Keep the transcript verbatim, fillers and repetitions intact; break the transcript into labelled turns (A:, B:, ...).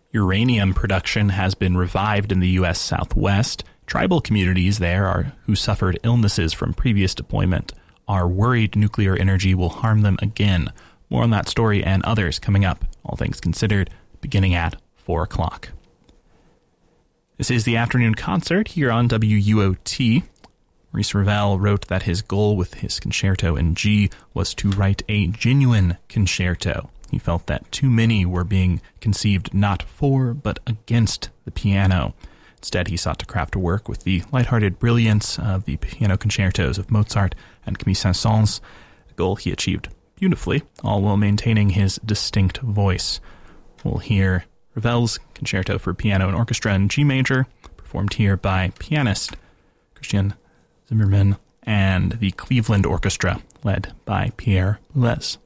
A: Uranium production has been revived in the U S Southwest. Tribal communities there are who suffered illnesses from previous deployment are worried nuclear energy will harm them again. More on that story and others coming up, all things considered, beginning at four o'clock. This is the afternoon concert here on W U O T. Maurice Ravel wrote that his goal with his concerto in G was to write a genuine concerto. He felt that too many were being conceived not for, but against the piano. Instead, he sought to craft a work with the lighthearted brilliance of the piano concertos of Mozart and Camille Saint-Saëns, a goal he achieved beautifully, all while maintaining his distinct voice. We'll hear Ravel's Concerto for Piano and Orchestra in G major, performed here by pianist Christian Zimmermann and the Cleveland Orchestra, led by Pierre Boulez.